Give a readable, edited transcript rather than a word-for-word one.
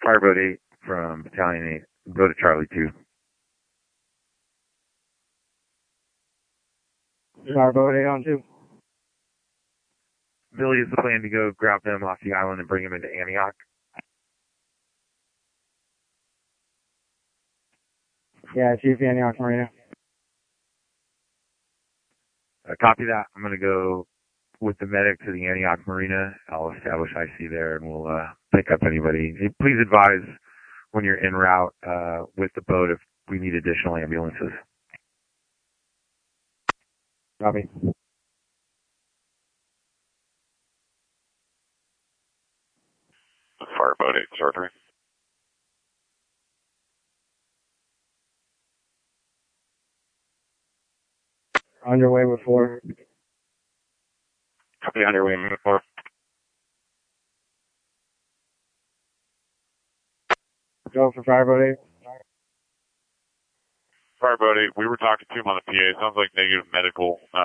Fireboat 8 from Battalion 8. Go to Charlie 2. Fireboat 8 on 2. Billy, is the plan to go grab them off the island and bring them into Antioch? Yeah, Chief Antioch Marina. Copy that. I'm going to go with the medic to the Antioch Marina. I'll establish IC there, and we'll pick up anybody. Please advise when you're en route with the boat if we need additional ambulances. Copy. Fireboat 8, Star 3. Underway with 4. Copy, underway with 4. Go for Fireboat 8. Fireboat 8, we were talking to him on the PA. Sounds like negative medical.